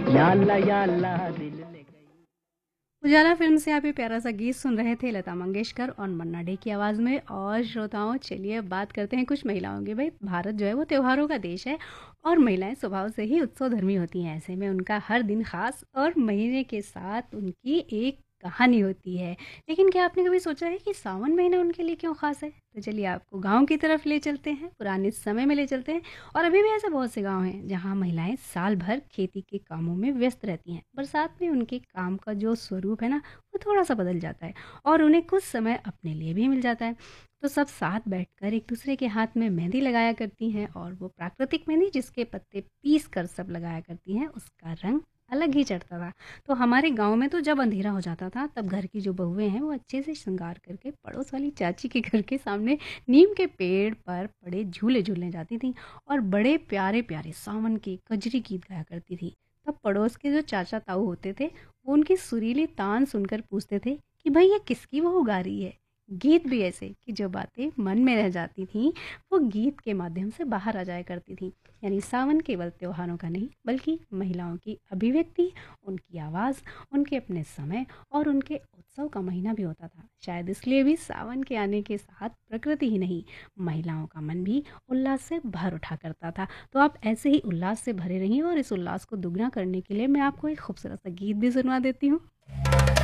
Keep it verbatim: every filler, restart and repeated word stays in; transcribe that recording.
या अल्लाह या अल्लाह दिल ले गई। उजाला फिल्म से आप ये प्यारा सा गीत सुन रहे थे लता मंगेशकर और मन्ना डे की आवाज़ में। और श्रोताओं, चलिए अब बात करते हैं कुछ महिलाओं की। भाई, भारत जो है वो त्योहारों का देश है और महिलाएं स्वभाव से ही उत्सव धर्मी होती हैं। ऐसे में उनका हर दिन खास और महीने के साथ उनकी एक कहानी होती है। लेकिन क्या आपने कभी सोचा है कि सावन महीना उनके लिए क्यों खास है? तो चलिए आपको गांव की तरफ ले चलते हैं, पुराने समय में ले चलते हैं। और अभी भी ऐसे बहुत से गांव हैं जहां महिलाएं साल भर खेती के कामों में व्यस्त रहती हैं। बरसात में उनके काम का जो स्वरूप है ना, वो थोड़ा सा बदल जाता है और उन्हें कुछ समय अपने लिए भी मिल जाता है। तो सब साथ बैठकर एक दूसरे के हाथ में मेहंदी लगाया करती हैं, और वो प्राकृतिक मेहंदी जिसके पत्ते पीस कर सब लगाया करती हैं, उसका रंग अलग ही चढ़ता था। तो हमारे गांव में तो जब अंधेरा हो जाता था तब घर की जो बहुएं हैं वो अच्छे से श्रृंगार करके पड़ोस वाली चाची के घर के सामने नीम के पेड़ पर पड़े झूले झूलने जाती थी और बड़े प्यारे प्यारे सावन के कजरी गीत गाया करती थी। तब पड़ोस के जो चाचा ताऊ होते थे वो उनकी सुरीली तान सुनकर पूछते थे कि भाई ये किसकी बहू गा रही है। गीत भी ऐसे कि जो बातें मन में रह जाती थीं वो गीत के माध्यम से बाहर आ जाया करती थी। यानी सावन केवल त्योहारों का नहीं बल्कि महिलाओं की अभिव्यक्ति, उनकी आवाज़, उनके अपने समय और उनके उत्सव का महीना भी होता था। शायद इसलिए भी सावन के आने के साथ प्रकृति ही नहीं, महिलाओं का मन भी उल्लास से भर उठा करता था। तो आप ऐसे ही उल्लास से भरे रहिए और इस उल्लास को दुगना करने के लिए मैं आपको एक खूबसूरत सा गीत भी सुनवा देती हूँ।